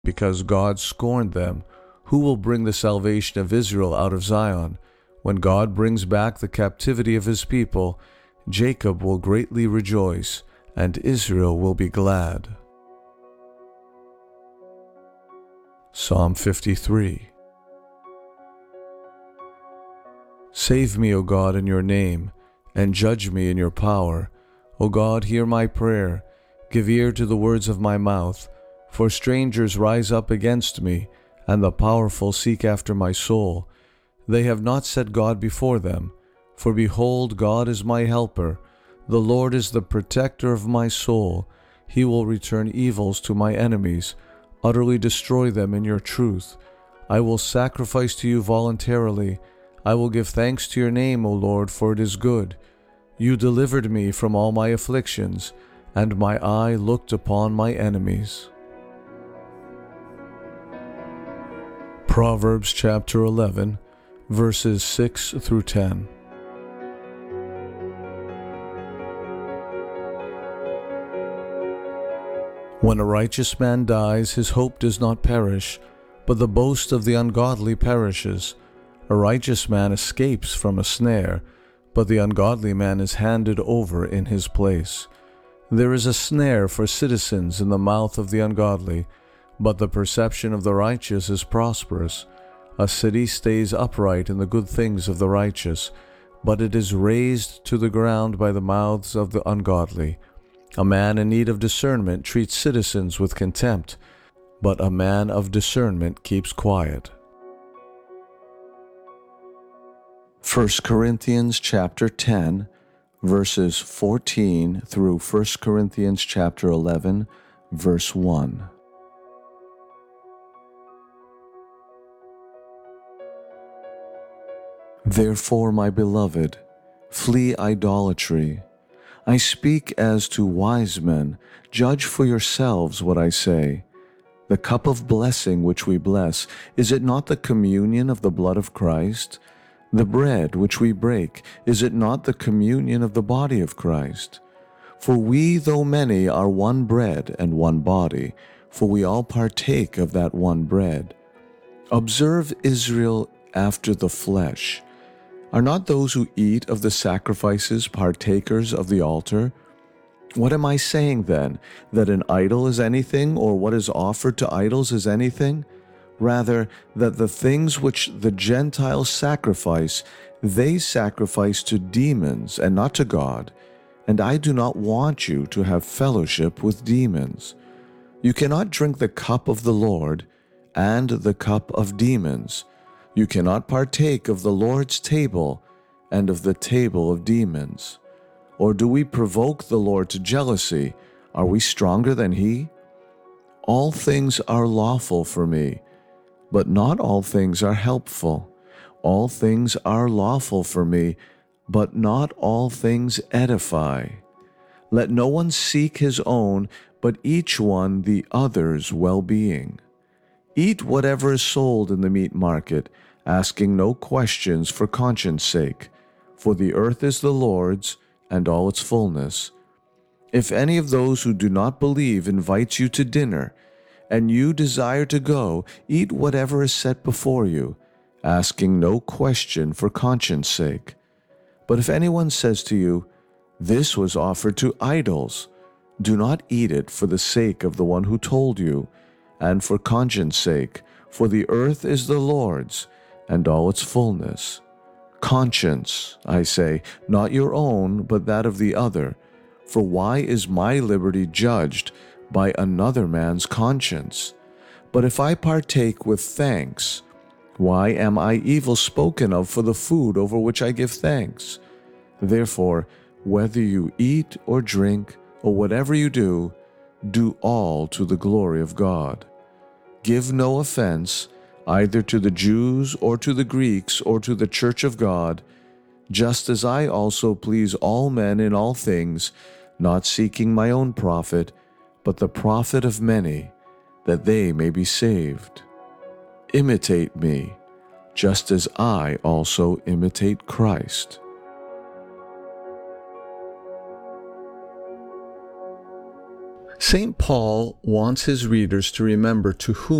because God scorned them. Who will bring the salvation of Israel out of Zion? When God brings back the captivity of his people, Jacob will greatly rejoice, and Israel will be glad. Psalm 53. Save me, O God, in your name, and judge me in your power. O God, hear my prayer. Give ear to the words of my mouth. For strangers rise up against me, and the powerful seek after my soul. They have not set God before them. For behold, God is my helper. The Lord is the protector of my soul. He will return evils to my enemies, utterly destroy them in your truth. I will sacrifice to you voluntarily. I will give thanks to your name, O Lord, for it is good. You delivered me from all my afflictions, and my eye looked upon my enemies. Proverbs chapter 11, verses 6 through 10. When a righteous man dies, his hope does not perish, but the boast of the ungodly perishes. A righteous man escapes from a snare, but the ungodly man is handed over in his place. There is a snare for citizens in the mouth of the ungodly, but the perception of the righteous is prosperous. A city stays upright in the good things of the righteous, but it is razed to the ground by the mouths of the ungodly. A man in need of discernment treats citizens with contempt, but a man of discernment keeps quiet. 1 Corinthians chapter 10, verses 14 through 1 Corinthians chapter 11, verse 1. Therefore, my beloved, flee idolatry. I speak as to wise men. Judge for yourselves what I say. The cup of blessing which we bless, is it not the communion of the blood of Christ? The bread which we break, is it not the communion of the body of Christ? For we, though many, are one bread and one body, for we all partake of that one bread. Observe Israel after the flesh. Are not those who eat of the sacrifices partakers of the altar? What am I saying then? That an idol is anything, or what is offered to idols is anything? Rather, that the things which the Gentiles sacrifice, they sacrifice to demons and not to God. And I do not want you to have fellowship with demons. You cannot drink the cup of the Lord and the cup of demons. You cannot partake of the Lord's table and of the table of demons. Or do we provoke the Lord to jealousy? Are we stronger than he? All things are lawful for me, but not all things are helpful. All things are lawful for me, but not all things edify. Let no one seek his own, but each one the other's well-being. Eat whatever is sold in the meat market, asking no questions for conscience sake, for the earth is the Lord's and all its fullness. If any of those who do not believe invites you to dinner, and you desire to go, eat whatever is set before you, asking no question for conscience sake. But if anyone says to you, "This was offered to idols," do not eat it for the sake of the one who told you, and for conscience sake, for the earth is the Lord's, and all its fullness. Conscience, I say, not your own, but that of the other. For why is my liberty judged by another man's conscience? But if I partake with thanks, why am I evil spoken of for the food over which I give thanks? Therefore, whether you eat or drink, or whatever you do all to the glory of God. Give no offense, either to the Jews or to the Greeks or to the church of God, just as I also please all men in all things, not seeking my own profit, but the profit of many, that they may be saved. Imitate me, just as I also imitate Christ. St. Paul wants his readers to remember to whom